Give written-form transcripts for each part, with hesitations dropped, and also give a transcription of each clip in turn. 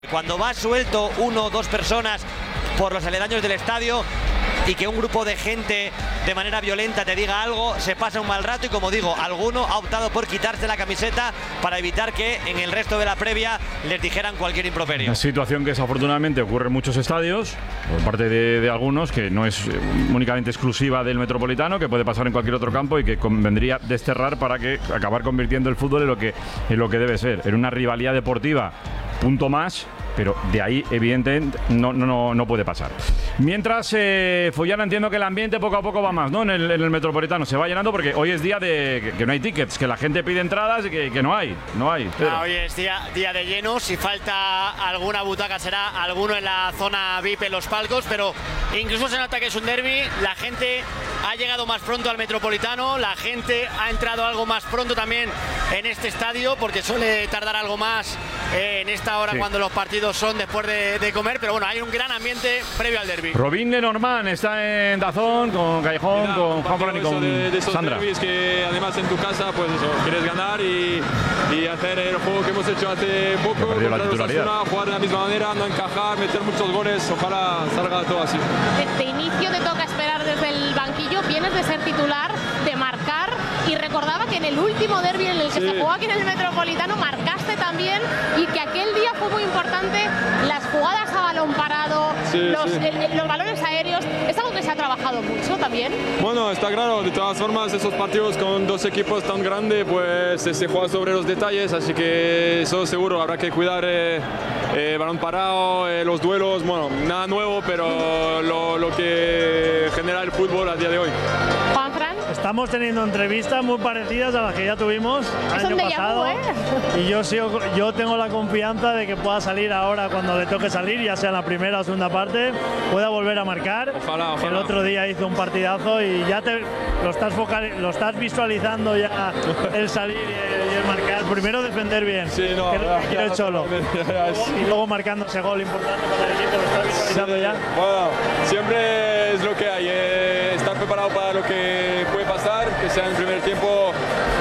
Cuando vas suelto 1 o 2 personas por los aledaños del estadio y que un grupo de gente de manera violenta te diga algo, se pasa un mal rato y, como digo, alguno ha optado por quitarse la camiseta para evitar que en el resto de la previa les dijeran cualquier improperio. Una situación que desafortunadamente ocurre en muchos estadios, por parte de algunos, que no es únicamente exclusiva del Metropolitano, que puede pasar en cualquier otro campo y que convendría desterrar para que acabar convirtiendo el fútbol en lo que debe ser, en una rivalidad deportiva, punto más. Pero de ahí, evidentemente, no puede pasar. Mientras, Fullana, entiendo que el ambiente poco a poco va más, ¿no? En el Metropolitano se va llenando porque hoy es día de que no hay tickets, que la gente pide entradas y que no hay. Hoy es día de lleno. Si falta alguna butaca será alguno en la zona VIP en los palcos, pero incluso se nota que es un derbi. La gente ha llegado más pronto al Metropolitano, la gente ha entrado algo más pronto también en este estadio, porque suele tardar algo más en esta hora, sí, cuando los partidos son después de comer, pero bueno, hay un gran ambiente previo al derbi. Robin Lenormand está en Dazón con Callejón, Mira, con Juan Fran y con de esos Sandra. derbis que además en tu casa, pues eso, quieres ganar y hacer el juego que hemos hecho hace poco contra los Osasuna, jugar de la misma manera, no encajar, meter muchos goles, ojalá salga todo así. Desde inicio te toca esperar desde el banquillo, vienes de ser titular, de marcar, y recordaba que en el último derbi en el que se jugó aquí en el Metropolitano marcaste también, y que aquel día fue muy importante las jugadas a balón parado, los balones aéreos. Es algo que se ha trabajado mucho también. Bueno, está claro, de todas formas esos partidos con dos equipos tan grandes pues se juega sobre los detalles, así que eso seguro habrá que cuidar balón parado, los duelos, bueno, nada nuevo, pero lo que genera el fútbol a día de hoy. Juan Fran. Estamos teniendo entrevistas muy parecidas a las que ya tuvimos el año pasado, y yo tengo la confianza de que pueda salir ahora cuando le toque salir, ya sea en la primera o segunda parte, pueda volver a marcar. Ojalá. El otro día hizo un partidazo y ya lo estás visualizando ya el salir y el marcar. Primero defender bien, que el Cholo, y luego marcando ese gol importante para el equipo. Lo estás visualizando ya. Bueno, siempre es lo que hay, estar preparado para lo que puede pasar, que sea en el primer tiempo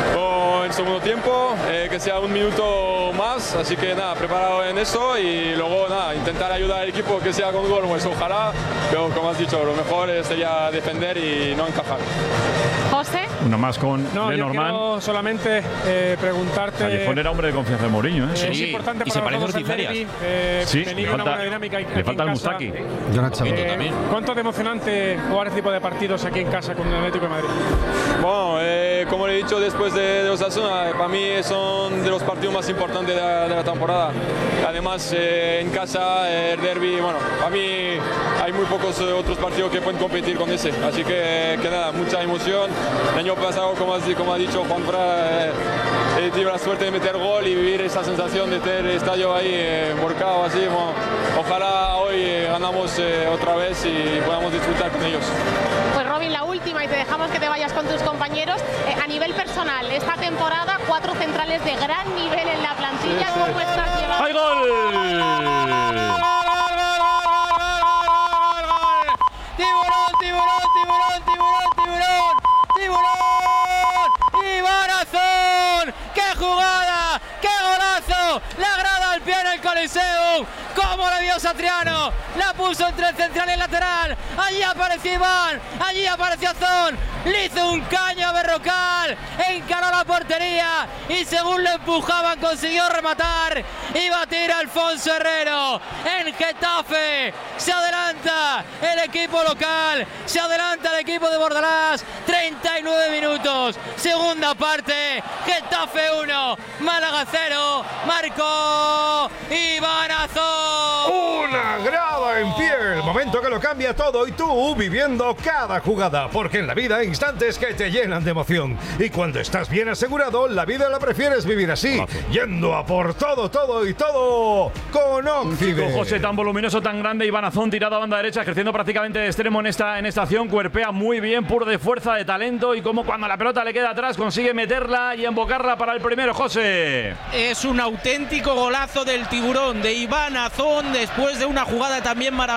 o en segundo tiempo, que sea un minuto más, así que nada, preparado en eso y luego nada, intentar ayudar al equipo que sea con gol, pues ojalá, pero como has dicho, lo mejor sería defender y no encajar. José. Uno más con Lenormand. Yo quiero solamente preguntarte. Callejón era hombre de confianza de Mourinho, ¿eh? Sí, es importante y se parece a los derbi, sí, venir una buena dinámica. Le falta el Mustaki. ¿Cuánto de emocionante jugar este tipo de partidos aquí en casa con el Atlético de Madrid? Bueno, como le he dicho después de Osasuna, para mí son de los partidos más importantes de la temporada. Además, en casa, el derbi, bueno, para mí hay muy pocos otros partidos que pueden competir con ese. Así que nada, mucha emoción. El año pasado, como ha dicho Juan Fran, he tenido la suerte de meter gol y vivir esa sensación de tener el estadio ahí volcado así. Bueno, ojalá hoy ganamos otra vez y podamos disfrutar con ellos. Pues Robin, la última, y te dejamos que te vayas con tus compañeros. A nivel personal, esta temporada 4 centrales de gran nivel en la plantilla. ¿Cómo estás llevando? ¡Hay gol! ¡Ibanazón! ¡Qué jugada! ¡Qué golazo! La grada al pie en el Coliseum. ¡Cómo le dio Satriano! La puso entre el central y el lateral. Allí apareció Iván. Allí apareció Zon. Le hizo un caño a Berrocal. Encaró la portería. Y según le empujaban, consiguió rematar. Y batir a Alfonso Herrero. En Getafe. Se adelanta el equipo local. Se adelanta el equipo de Bordalás. 39 minutos. Segunda parte. Getafe 1. Málaga 0. Marcó Ibanazón. Una grada en pie, el momento que lo cambia todo y tú viviendo cada jugada, porque en la vida hay instantes que te llenan de emoción y cuando estás bien asegurado, la vida la prefieres vivir así, yendo a por todo con Occidental. José, tan voluminoso, tan grande, Ibanazón tirado a banda derecha, ejerciendo prácticamente de extremo en esta acción, cuerpea muy bien, puro de fuerza, de talento, y como cuando la pelota le queda atrás consigue meterla y embocarla para el primero. José. Es un auténtico golazo del Tiburón, de Ibanazón, después de una jugada también maravillosa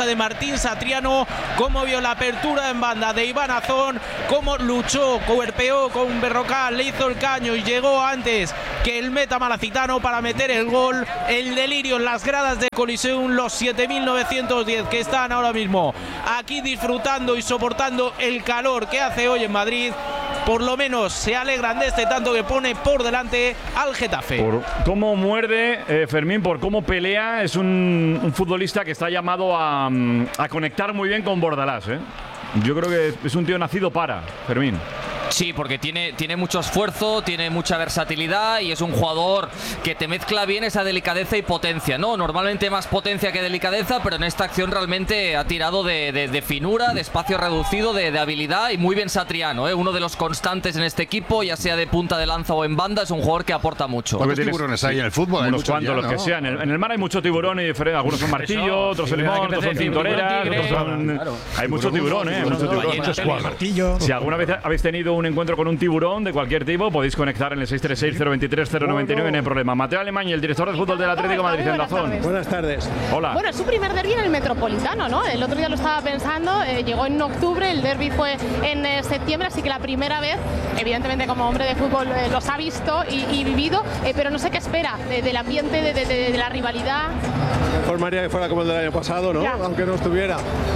de Martín Satriano, cómo vio la apertura en banda de Iván Azón, cómo luchó, cuerpeó con Berrocal, le hizo el caño y llegó antes que el meta malacitano para meter el gol. El delirio en las gradas de Coliseum, los 7.910 que están ahora mismo aquí disfrutando y soportando el calor que hace hoy en Madrid, por lo menos se alegran de este tanto que pone por delante al Getafe. Por cómo muerde Fermín, por cómo pelea, es un futbolista que está llamado a conectar muy bien con Bordalás, ¿eh? Yo creo que es un tío nacido para Fermín. Sí, porque tiene mucho esfuerzo, tiene mucha versatilidad y es un jugador que te mezcla bien esa delicadeza y potencia, ¿no? Normalmente más potencia que delicadeza, pero en esta acción realmente ha tirado de finura, de espacio reducido, de habilidad, y muy bien Satriano, ¿eh? Uno de los constantes en este equipo, ya sea de punta de lanza o en banda, es un jugador que aporta mucho. ¿Cuántos tiburones hay en el fútbol? Unos cuantos, los que sean. En el mar hay mucho tiburón y diferente. Algunos son martillo, otros son limón, otros son tintoreras, otros son... Hay mucho tiburón, ¿eh? Mucho martillo. Si alguna vez habéis tenido un encuentro con un tiburón de cualquier tipo, podéis conectar en el 636-023-099, no hay problema. Mateo Alemany, el director de fútbol del Atlético Madrid en Dazón. Buenas tardes. Hola. Bueno, es su primer derbi en el Metropolitano, ¿no? El otro día lo estaba pensando, llegó en octubre, el derbi fue en septiembre, así que la primera vez, evidentemente como hombre de fútbol los ha visto y vivido, pero no sé qué espera del ambiente, de la rivalidad. Formaría que fuera como el del año pasado, ¿no? Ya. Aunque no estuviera.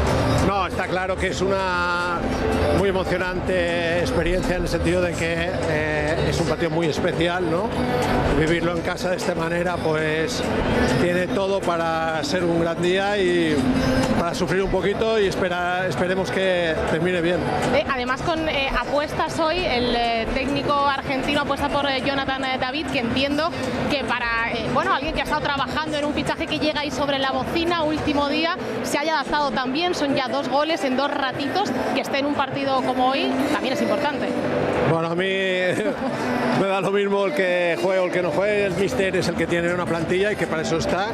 No, está claro que es una muy emocionante experiencia en el sentido de que es un partido muy especial, ¿no? Vivirlo en casa de esta manera, pues tiene todo para ser un gran día y para sufrir un poquito y esperemos que termine bien. Además con apuestas hoy, el técnico argentino apuesta por Jonathan David, que entiendo que para alguien que ha estado trabajando en un fichaje que llega ahí sobre la bocina, último día, se haya adaptado también, son ya 2 goles en 2 ratitos, que esté en un partido como hoy también es importante. Bueno, a mí me da lo mismo el que juegue o el que no juegue. El míster es el que tiene una plantilla y que para eso está.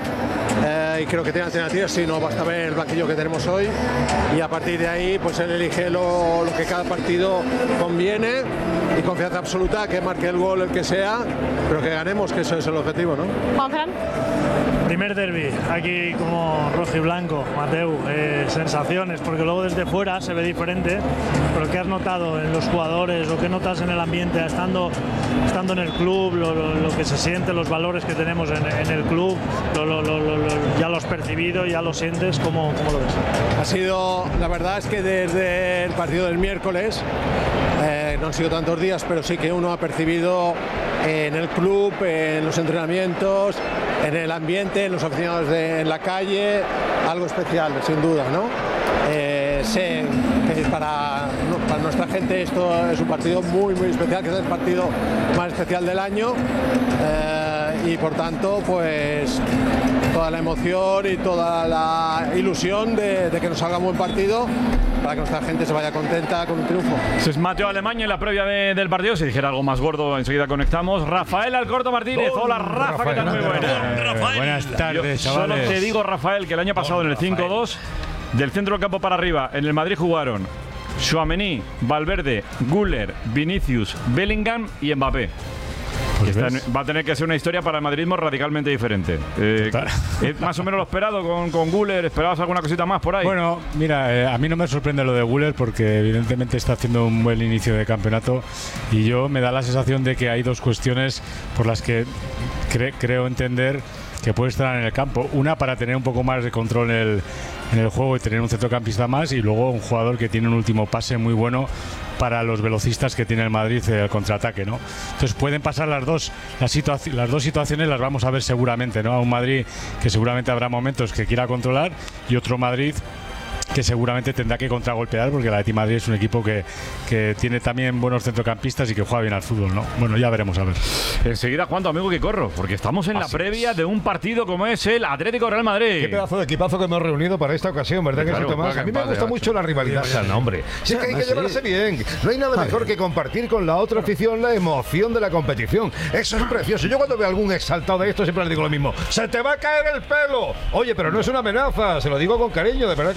Y creo que tiene alternativas, si no basta ver el banquillo que tenemos hoy. Y a partir de ahí, pues él elige lo que cada partido conviene y confianza absoluta, que marque el gol el que sea, pero que ganemos, que eso es el objetivo, ¿no? Juanfran. Primer derbi, aquí como rojo y blanco, Mateu, sensaciones, porque luego desde fuera se ve diferente, pero ¿qué has notado en los jugadores o qué notas en el ambiente, estando en el club, lo que se siente, los valores que tenemos en el club, ya lo has percibido, ya lo sientes, ¿cómo lo ves? Ha sido, la verdad es que desde el partido del miércoles, no han sido tantos días, pero sí que uno ha percibido en el club, en los entrenamientos, en el ambiente, en los aficionados en la calle, algo especial, sin duda, ¿no? Sé que para nuestra gente esto es un partido muy, muy especial, que es el partido más especial del año, y por tanto, pues toda la emoción y toda la ilusión de que nos salga un buen partido para que nuestra gente se vaya contenta con un triunfo. Ese es Mateo Alemany en la previa del partido. Si dijera algo más gordo, enseguida conectamos. Rafael Alcorto Martínez. Hola, Rafa, ¿qué tal? Muy buenas. Buenas tardes, Yo chavales. solo te digo, Rafael, que el año pasado en el 5-2, del centro del campo para arriba, en el Madrid jugaron Tchouaméni, Valverde, Güler, Vinicius, Bellingham y Mbappé. Pues va a tener que ser una historia para el madridismo radicalmente diferente. ¿Es más o menos lo esperado con Güler? ¿Esperabas alguna cosita más por ahí? Bueno, mira, a mí no me sorprende lo de Güler porque evidentemente está haciendo un buen inicio de campeonato y yo me da la sensación de que hay 2 cuestiones por las que creo entender que puede estar en el campo. Una, para tener un poco más de control en el juego y tener un centrocampista más, y luego un jugador que tiene un último pase muy bueno para los velocistas que tiene el Madrid, el contraataque, ¿no? Entonces pueden pasar las dos situaciones, las vamos a ver seguramente, ¿no? A un Madrid que seguramente habrá momentos que quiera controlar y otro Madrid que seguramente tendrá que contragolpear, porque el Atleti Madrid es un equipo que tiene también buenos centrocampistas y que juega bien al fútbol, ¿no? Bueno, ya veremos a ver. Enseguida, Juan, tu amigo que corro, porque estamos en la previa de un partido como es el Atlético Real Madrid. Qué pedazo de equipazo que hemos reunido para esta ocasión, ¿verdad que sí, Tomás? A mí me gusta mucho la rivalidad sana, hombre. Sí, que hay que llevarse bien. No hay nada mejor que compartir con la otra afición la emoción de la competición. Eso es precioso. Yo cuando veo a algún exaltado de esto siempre les digo lo mismo. ¡Se te va a caer el pelo! Oye, pero no es una amenaza, se lo digo con cariño, de verdad que sí.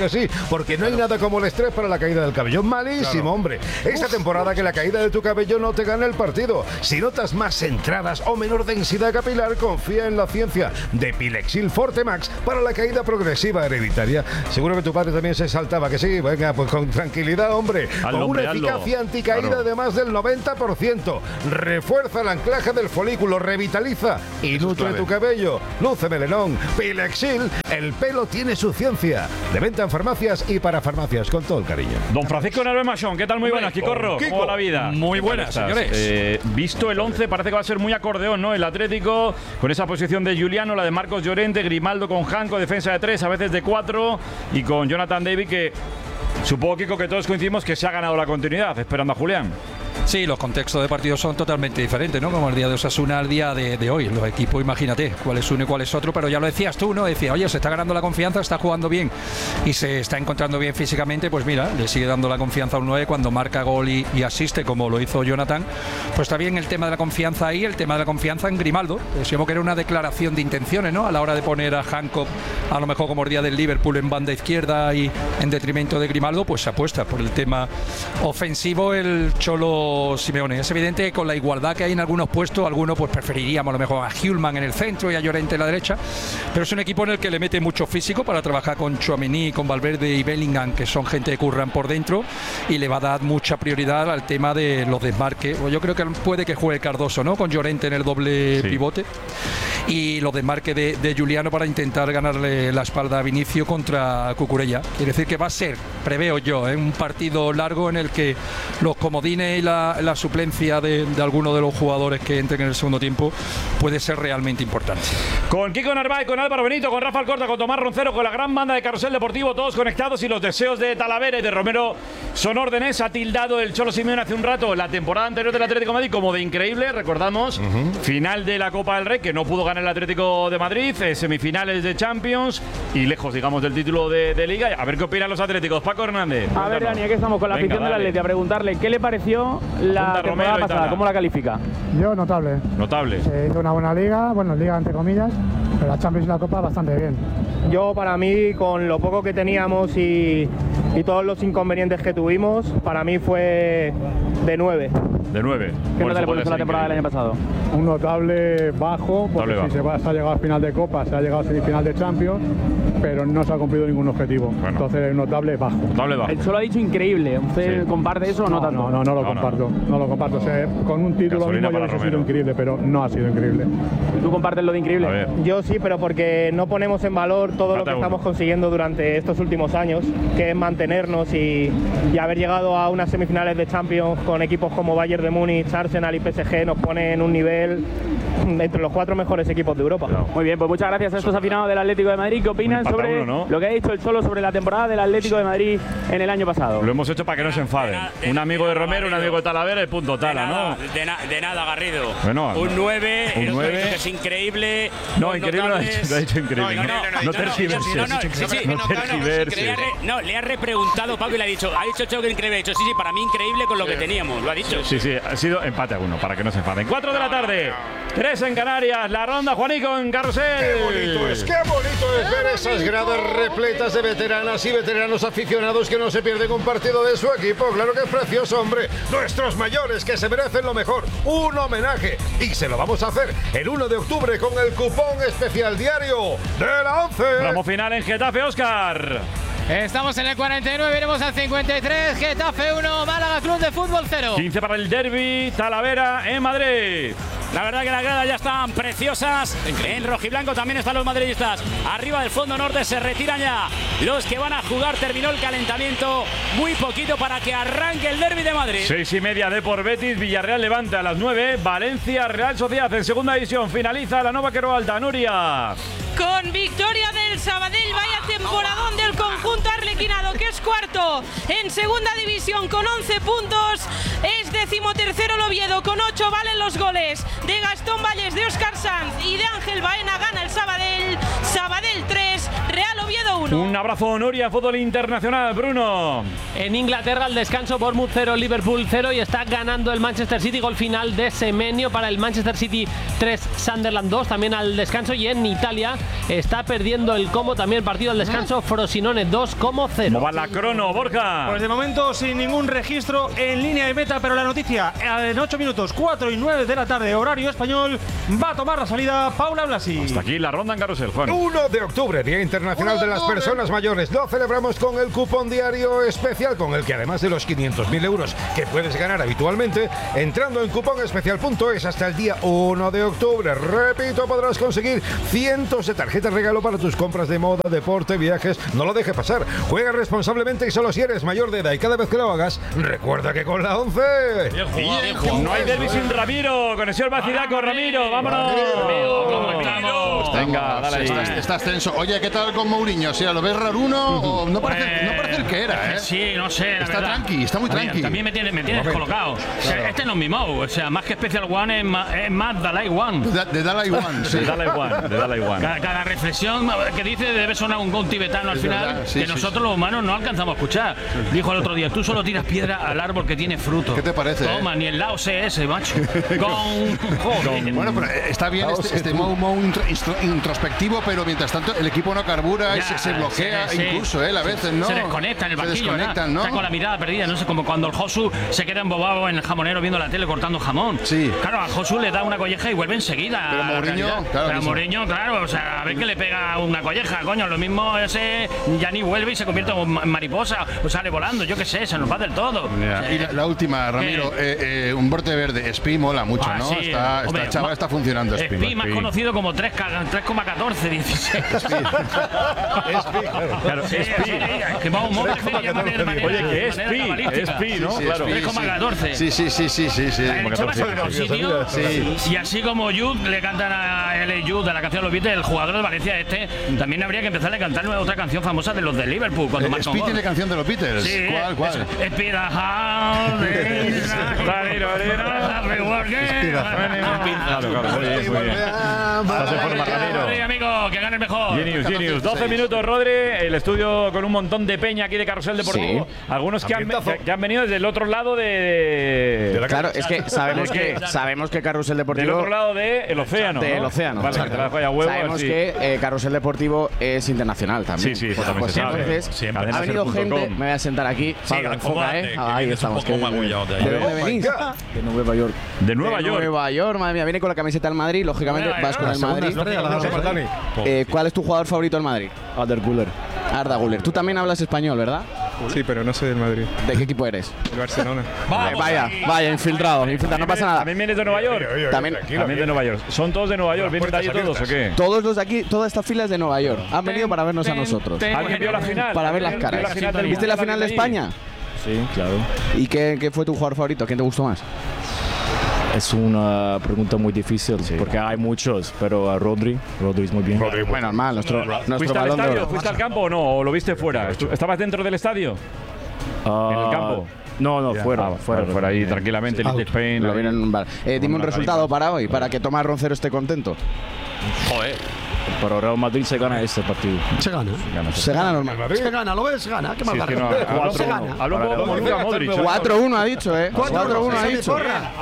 porque no hay nada como el estrés para la caída del cabello. Malísimo, hombre. Esta temporada que la caída de tu cabello no te gane el partido. Si notas más entradas o menor densidad capilar, confía en la ciencia de Pilexil Forte Max para la caída progresiva hereditaria. Seguro que tu padre también se saltaba, que sí. Venga, pues con tranquilidad, hombre. Con una eficacia anticaída de más del 90%. Refuerza el anclaje del folículo, revitaliza y nutre tu cabello. Luce melenón. Pilexil, el pelo tiene su ciencia. De venta en farmacias y para farmacias, con todo el cariño. Don Francisco Narváez Machón, ¿qué tal? Muy buenas, Quicorro. ¿Cómo va la vida? Muy buenas, señores. Visto el 11, parece que va a ser muy acordeón, ¿no? El Atlético, con esa posición de Giuliano, la de Marcos Llorente, Grimaldo con Janko, defensa de 3, a veces de 4, y con Jonathan David, que supongo, Kiko, que todos coincidimos que se ha ganado la continuidad, esperando a Julián. Sí, los contextos de partido son totalmente diferentes, ¿no? Como el día de Osasuna al día de hoy. Los equipos, imagínate, cuál es uno y cuál es otro, pero ya lo decías tú, ¿no? Decía, oye, se está ganando la confianza, está jugando bien y se está encontrando bien físicamente, pues mira, le sigue dando la confianza a un 9 cuando marca gol y asiste, como lo hizo Jonathan. Pues está bien el tema de la confianza ahí, el tema de la confianza en Grimaldo. Decíamos que era una declaración de intenciones, ¿no? A la hora de poner a Hancock, a lo mejor como el día del Liverpool, en banda izquierda y en detrimento de Grimaldo, pues se apuesta por el tema ofensivo el Cholo Simeone. Es evidente que con la igualdad que hay en algunos puestos, algunos pues preferiríamos a lo mejor a Hjulman en el centro y a Llorente en la derecha, pero es un equipo en el que le mete mucho físico para trabajar con Tchouaméni, con Valverde y Bellingham, que son gente que curran por dentro, y le va a dar mucha prioridad al tema de los desmarques. Yo creo que puede que juegue Cardoso, ¿no? Con Llorente en el doble pivote, y los desmarques de Giuliano para intentar ganarle la espalda a Vinicio contra Cucurella. Quiere decir que va a ser, preveo yo, un partido largo en el que los comodines y la suplencia de alguno de los jugadores que entren en el segundo tiempo puede ser realmente importante. Con Kiko Narváez, con Álvaro Benito, con Rafa Alcorta, con Tomás Roncero, con la gran banda de Carrusel Deportivo, todos conectados, y los deseos de Talavera y de Romero son órdenes. Ha tildado el Cholo Simeone hace un rato la temporada anterior del Atlético de Madrid como de increíble. Recordamos, final de la Copa del Rey, que no pudo ganar el Atlético de Madrid, semifinales de Champions y lejos, digamos, del título de Liga. A ver qué opinan los atléticos. Paco Hernández. A ver, Dani, aquí estamos con la afición del Atlético, a preguntarle qué le pareció la temporada pasada, ¿cómo la califica? Yo, notable. Notable. Se hizo una buena liga, bueno, liga entre comillas, pero la Champions y la Copa bastante bien. Yo, para mí, con lo poco que teníamos y todos los inconvenientes que tuvimos, para mí fue de 9. De 9. ¿Qué nota le pones a la temporada del año pasado? Un notable bajo, porque si se ha llegado a final de Copa, se ha llegado a semifinal de Champions, pero no se ha cumplido ningún objetivo. Bueno. Entonces, un notable bajo. Notable bajo. Él solo ha dicho increíble. ¿Usted comparte eso o no tanto? No lo comparto. No lo comparto. O sea, con un título mismo yo hubiese sido increíble, pero no ha sido increíble. ¿Tú compartes lo de increíble? Yo sí, pero porque no ponemos en valor todo lo que estamos consiguiendo durante estos últimos años, que es mantenernos y haber llegado a unas semifinales de Champions con equipos como Bayern de Múnich, Arsenal y PSG, nos pone en un nivel entre los 4 mejores equipos de Europa. Muy bien, pues muchas gracias a estos aficionados del Atlético de Madrid. ¿Qué opinan sobre lo que ha dicho el Cholo sobre la temporada del Atlético de Madrid en el año pasado? Lo hemos hecho para que no se enfaden. Un amigo de Romero, un amigo de Talavera y punto tala, ¿no? De nada, Garrido. Bueno, un 9, el otro dice que es increíble. No, increíble lo ha dicho increíble. No tergiverses. No, le ha repreguntado Pablo y le ha dicho Cholo que increíble. Ha dicho, sí, para mí increíble con lo que teníamos, lo ha dicho. Sí, ha sido empate a 1, para que no se enfaden. 4 de la tarde, 3 en Canarias, la ronda, Juanico en Carrusel. Qué bonito es ver esas gradas repletas de veteranas y veteranos aficionados que no se pierden un partido de su equipo. Claro que es precioso, hombre. Nuestros mayores, que se merecen lo mejor. Un homenaje. Y se lo vamos a hacer el 1 de octubre con el cupón especial diario de la 11. Tramo final en Getafe, Óscar. Estamos en el 49, iremos al 53, Getafe 1, Málaga Club de Fútbol 0. 15 para el derbi, Talavera en Madrid. La verdad que las gradas ya están preciosas. En rojiblanco también están los madridistas. Arriba del fondo norte se retiran ya los que van a jugar. Terminó el calentamiento. Muy poquito para que arranque el derbi de Madrid. 6:30 de por Betis, Villarreal Levante a las 9. Valencia, Real Sociedad en segunda división. Finaliza la Nova Quero Alta, Nuria. Con victoria del Sabadell, vaya temporadón del conjunto arlequinado, que es cuarto en segunda división con 11 puntos. Es 13º el Oviedo, con 8 valen los goles de Gastón Valles, de Óscar Sanz y de Ángel Baena. Gana el Sabadell, Sabadell 3, Real Oviedo 1. 1. Un abrazo, Nuria, fútbol internacional, Bruno. En Inglaterra, al descanso, Bournemouth 0, Liverpool 0 y está ganando el Manchester City. Gol final de Semenyo para el Manchester City 3, Sunderland 2, también al descanso. Y en Italia está perdiendo el Como, también partido al descanso, Frosinone 2, Como 0. ¿Cómo va la crono, Borja? Pues de momento sin ningún registro en línea de meta, pero la noticia en 8 minutos, 4 y 9 de la tarde, horario español, va a tomar la salida Paula Blasi. Hasta aquí la ronda en carrusel, Juan. 1 de octubre, Día Internacional de las Personas Mayores. Lo celebramos con el cupón diario especial, con el que además de los 500.000 euros que puedes ganar habitualmente, entrando en cuponespecial.es hasta el día 1 de octubre. Repito, podrás conseguir cientos de tarjetas regalo para tus compras de moda, deporte, viajes. No lo dejes pasar. Juega responsablemente y solo si eres mayor de edad. Y cada vez que lo hagas, recuerda que con la 11... No hay derbi sin Ramiro. Conexión vacía con Ramiro. ¡Vámonos! ¿Cómo estamos? Venga, dale ahí. Estás tenso. Oye, ¿qué tal con Mourinho? O sea, ¿lo ves raruno o no parece el que era, eh? Sí, no sé, la está verdad. Tranqui, está muy tranqui. También me tienes descolocado. Claro. O sea, este no es mi Mou. O sea, más que Special One es más Dalai One. De Dalai One, sí. De Dalai One. Cada reflexión que dice debe sonar un tibetano al final, verdad, sí, que nosotros los humanos no alcanzamos a escuchar. Dijo el otro día, tú solo tiras piedra al árbol que tiene fruto. ¿Qué te parece? Toma, ni el Lao ese, macho. Bueno, pero está bien este Mou introspectivo, pero mientras tanto el equipo no carbura y se bloquea, incluso él a veces, ¿no? Se desconecta en el banquillo, ¿no? Está con la mirada perdida, no sé, como cuando el Josu se queda embobado en el jamonero viendo la tele cortando jamón. Sí. Claro, a Josu le da una colleja y vuelve enseguida. Pero Mourinho, claro, o sea, a ver que le pega una colleja, coño, lo mismo ese ya ni vuelve y se convierte en mariposa, o sale volando, yo qué sé, se nos va del todo. Y la última, Ramiro, un brote verde, Spi mola mucho, ¿no? Sí, esta chaval está funcionando, Spi. Spi más conocido como 3,14, 16. Claro, Spi. Que vamos a llamarle. Oye, que es Spi, ¿no? Claro. 3,14. Sí. Y así como Jude le cantan a L. Jude de la canción Los Beatles, el jugador de Valencia también habría que empezar a cantar otra canción famosa de los de Liverpool. Spi tiene canción de los Beatles. Sí, ¿Cuál? Amigo, que gane el mejor. Genius. 12 minutos, Rodri. El estudio con un montón de peña aquí de Carrusel Deportivo. Sí. Algunos que han venido desde el otro lado de la claro, es que sabemos que Carrusel Deportivo. Del otro lado del océano. Del océano. Vale, sabemos que Carrusel Deportivo es internacional también. Sí, eso también se sabe. Entonces, ha venido gente. Me voy a sentar aquí. Ahí estamos. ¿De dónde venís? De Nueva York. De Nueva York, madre mía. Viene con la camiseta del Madrid, lógicamente vas con el Madrid. ¿Cuál es tu jugador favorito del Madrid? Arda Güler. Tú también hablas español, ¿verdad? Sí, pero no soy del Madrid. ¿De qué equipo eres? El Barcelona. Vaya, infiltrado, no pasa nada. ¿También vienes de Nueva York? También de Nueva York. ¿Son todos de Nueva York? ¿Vienen de allí todos o qué? Todos los de aquí, toda esta fila es de Nueva York. Han venido para vernos a nosotros. ¿Alguien vio la final? Para ver las caras. ¿Viste la final de España? Sí, claro. ¿Y qué fue tu jugador favorito? ¿Quién te gustó más? Es una pregunta muy difícil porque hay muchos, pero Rodri es muy bien. Bueno, normal, nuestro ¿Fuiste al estadio? ¿Fuiste al campo o no? ¿O lo viste fuera? ¿Estabas dentro del estadio? ¿En el campo? No, fuera ahí tranquilamente. Dime un resultado para hoy, para que Tomás Roncero esté contento. Joder. Pero Real Madrid se gana este partido. Se gana normal. Se gana, ¿lo ves? Gana. ¿Qué más gana? Se gana. Hablo un poco como Luka Modric. 4-1 ha dicho, 4-1 ha dicho.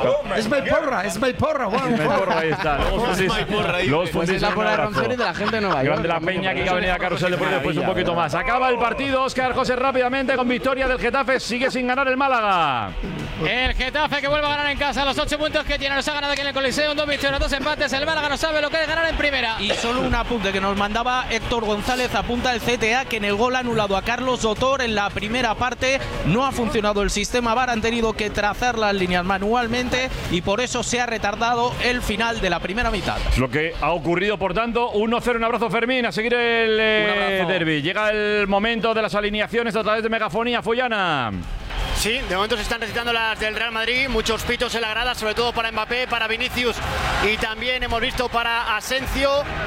Es mi porra. Ahí está. Los pues es la porra de Roncero y de la gente de Nueva York. Grande la peña que ha venido a Carrusel Deportivo después un poquito más. Acaba el partido, Óscar José, rápidamente con victoria del Getafe. Sigue sin ganar el Málaga. El Getafe que vuelve a ganar en casa. Los 8 puntos que tiene. Nos ha ganado aquí en el Coliseo. 2 victorias, 2 empates. El Málaga no sabe lo que es ganar en primera. Y solo un apunte que nos mandaba Héctor González, apunta el CTA que en el gol anulado a Carlos Sotor en la primera parte no ha funcionado el sistema VAR, han tenido que trazar las líneas manualmente y por eso se ha retardado el final de la primera mitad. Lo que ha ocurrido, por tanto, 1-0. Un abrazo, Fermín, a seguir el derbi. Llega el momento de las alineaciones a través de Megafonía Follana. Sí, de momento se están recitando las del Real Madrid, muchos pitos en la grada, sobre todo para Mbappé, para Vinicius y también hemos visto para Asensio.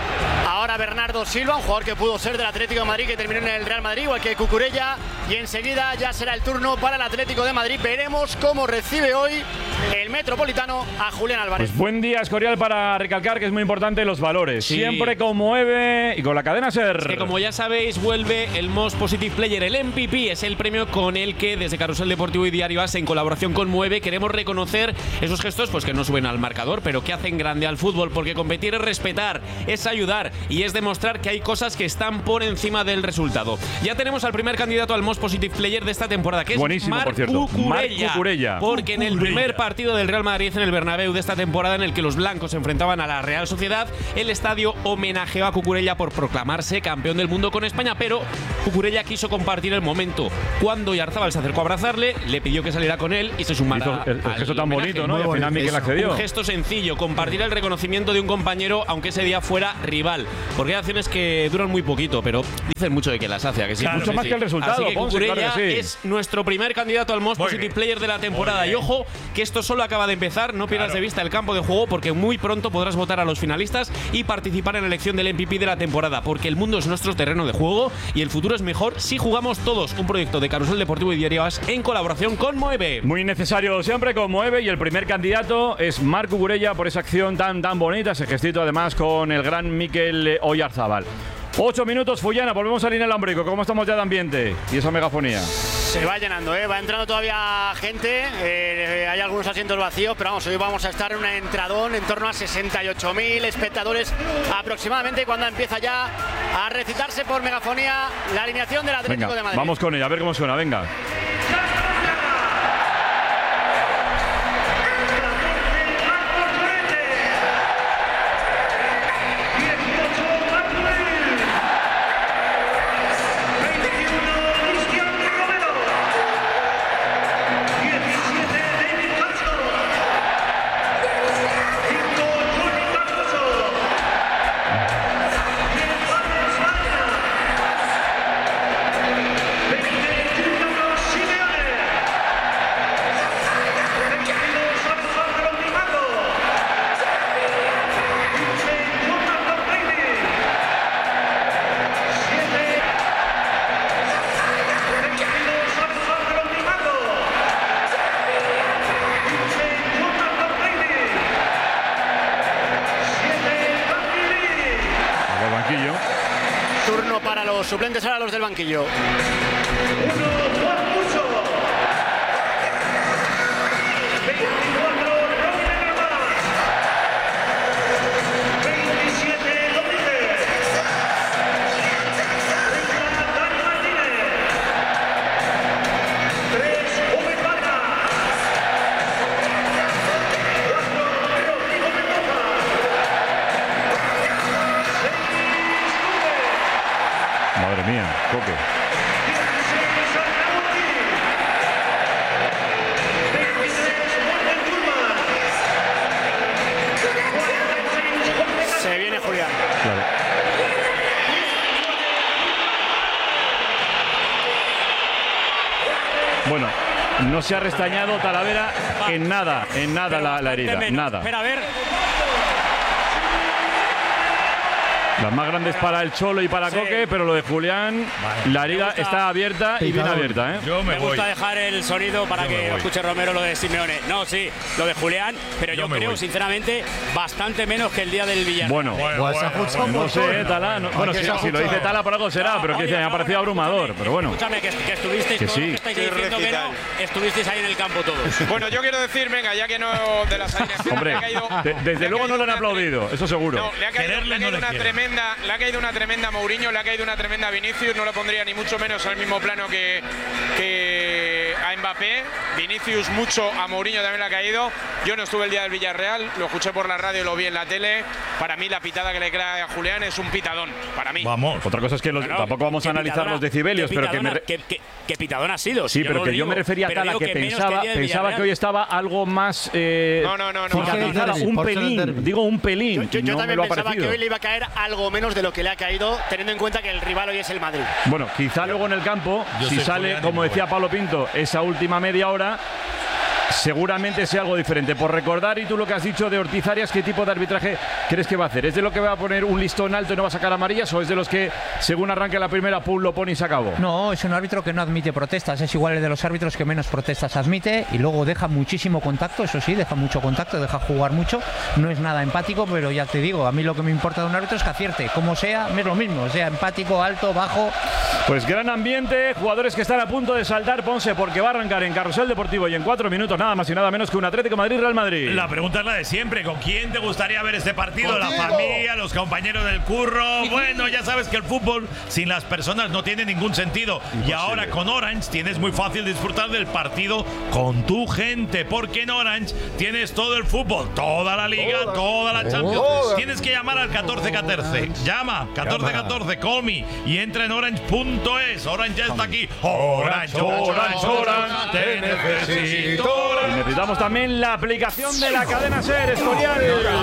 Ahora Bernardo Silva, un jugador que pudo ser del Atlético de Madrid, que terminó en el Real Madrid, igual que Cucurella. Y enseguida ya será el turno para el Atlético de Madrid. Veremos cómo recibe hoy el Metropolitano a Julián Álvarez. Pues buen día, Escorial, para recalcar que es muy importante los valores. Sí. Siempre conmueve y con la cadena SER. Es que como ya sabéis, vuelve el Most Positive Player, el MVP. Es el premio con el que desde Carrusel Deportivo y Diario AS, en colaboración con Mueve, queremos reconocer esos gestos pues que no suben al marcador, pero que hacen grande al fútbol, porque competir es respetar, es ayudar y es demostrar que hay cosas que están por encima del resultado. Ya tenemos al primer candidato al Most Positive Player de esta temporada, que es Marc Cucurella, porque en el primer partido del Real Madrid en el Bernabéu de esta temporada, en el que los blancos se enfrentaban a la Real Sociedad, el estadio homenajeó a Cucurella por proclamarse campeón del mundo con España, pero Cucurella quiso compartir el momento. Cuando Oyarzabal se acercó a abrazarle, le pidió que saliera con él y se sumara. El gesto tan bonito, ¿no? Y al final Mikel accedió. Un gesto sencillo, compartir el reconocimiento de un compañero, aunque ese día fuera rival. Porque hay acciones que duran muy poquito, pero dicen mucho de que las hace, ¿a que sí? Claro, mucho más que el resultado. Así que Cucurella es nuestro primer candidato al Most Positive Player de la temporada. Y ojo, que esto solo acaba de empezar. No pierdas de vista el campo de juego, porque muy pronto podrás votar a los finalistas y participar en la elección del MVP de la temporada. Porque el mundo es nuestro terreno de juego y el futuro es mejor si jugamos todos. Un proyecto de Carrusel Deportivo y Diario AS en colaboración con Mueve. Muy necesario siempre con Mueve, y el primer candidato es Marc Cucurella por esa acción tan bonita, ese gestito además con el gran Mikel Oyarzabal. 8 minutos, Fullana, volvemos a Línea Alambrico. ¿Cómo estamos ya de ambiente? Y esa megafonía. Se va llenando, va entrando todavía gente, hay algunos asientos vacíos, pero vamos, hoy vamos a estar en un entradón en torno a 68.000 espectadores aproximadamente, cuando empieza ya a recitarse por megafonía la alineación del Atlético de Madrid. Vamos con ella, a ver cómo suena, venga. Turno para los suplentes, ahora los del banquillo. Madre mía, Coque. Se viene Julián. Claro. Bueno, no se ha restañado Talavera en nada la herida, nada. Espera, a ver. Las más grandes para el Cholo y para Coque, pero lo de Julián, la herida está abierta y bien abierta, ¿eh? Me gusta dejar el sonido para que lo escuche Romero, lo de Simeone. No, sí, lo de Julián, pero yo creo, sinceramente, bastante menos que el día del Villarreal. Bueno, no sé, Tala. Bueno, si lo dice Tala por algo será, pero que me ha parecido abrumador. Pero bueno. Escúchame, que estuvisteis que todos, sí. que estáis diciendo que no, estuvisteis ahí en el campo todos. Bueno, yo quiero decir, venga, ya que no de las alineaciones. Hombre, desde luego no lo han aplaudido, eso seguro. No, le ha caído una tremenda Mourinho, le ha caído una tremenda Vinicius, no lo pondría ni mucho menos al mismo plano que a Mbappé. Vinicius mucho, a Mourinho también le ha caído. Yo no estuve el día del Villarreal, lo escuché por la radio, lo vi en la tele. Para mí la pitada que le cae a Julián es un pitadón, para mí. Vamos, otra cosa es que tampoco vamos a analizar los decibelios, pero ¿Qué pitadón ha sido? Sí, pero que yo me refería a Tala, que pensaba que hoy estaba algo más cicatrizada, un pelín, digo un pelín. Yo también pensaba que hoy le iba a caer algo menos de lo que le ha caído, teniendo en cuenta que el rival hoy es el Madrid. Bueno, quizá luego en el campo, si sale, como decía Pablo Pinto, esa última media hora, seguramente sea algo diferente. Por recordar, y tú lo que has dicho de Ortiz Arias, ¿qué tipo de arbitraje crees que va a hacer? ¿Es de lo que va a poner un listón alto y no va a sacar amarillas, o es de los que según arranque la primera, pum, lo pone y se acabó? No, es un árbitro que no admite protestas, es igual de los árbitros que menos protestas admite, y luego deja muchísimo contacto, eso sí, deja mucho contacto, deja jugar mucho, no es nada empático, pero ya te digo, a mí lo que me importa de un árbitro es que acierte, como sea, es lo mismo, sea empático, alto, bajo. Pues gran ambiente, jugadores que están a punto de saltar, Ponce, porque va a arrancar en Carrusel Deportivo y en 4 minutos nada más y nada menos que un Atlético Madrid-Real Madrid. La pregunta es la de siempre, ¿con quién te gustaría ver este partido? ¿La familia, los compañeros del curro? Bueno, ya sabes que el fútbol sin las personas no tiene ningún sentido. Imposible. Y ahora con Orange tienes muy fácil disfrutar del partido con tu gente, porque en Orange tienes todo el fútbol, toda la liga, toda la Champions. Tienes que llamar al 1414. Llama 1414, call me, y entra en orange.es. Orange ya está aquí. Orange, Orange, Orange, te necesito. Y necesitamos también la aplicación de la cadena SER, Escorial.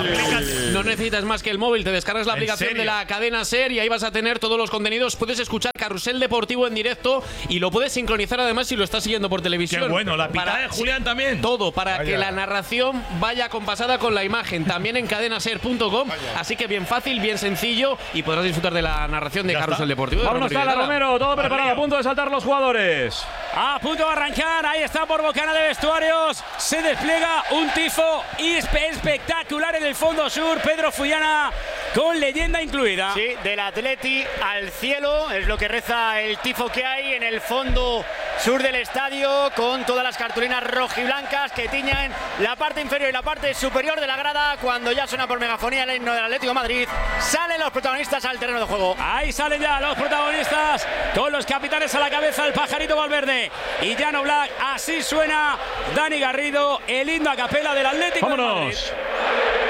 No necesitas más que el móvil, te descargas la aplicación de la cadena SER y ahí vas a tener todos los contenidos. Puedes escuchar Carrusel Deportivo en directo y lo puedes sincronizar además si lo estás siguiendo por televisión. Qué bueno, la pitada de Julián también. Todo, para que la narración vaya compasada con la imagen, también en cadenaser.com. Así que bien fácil, bien sencillo y podrás disfrutar de la narración de Carrusel Deportivo. Vámonos, Tala Romero, todo preparado, a punto de saltar los jugadores. A punto de arrancar, ahí está por bocana de vestuarios. Se despliega un tifo espectacular en el fondo sur. Pedro Fullana con leyenda incluida. Sí, del Atleti al cielo es lo que reza el tifo que hay en el fondo sur del estadio, con todas las cartulinas rojiblancas que tiñen la parte inferior y la parte superior de la grada. Cuando ya suena por megafonía el himno del Atlético de Madrid, salen los protagonistas al terreno de juego. Ahí salen ya los protagonistas con los capitanes a la cabeza, el Pajarito Valverde y Llano Black. Así suena Dani Garrido, el himno a capela del Atlético de Madrid.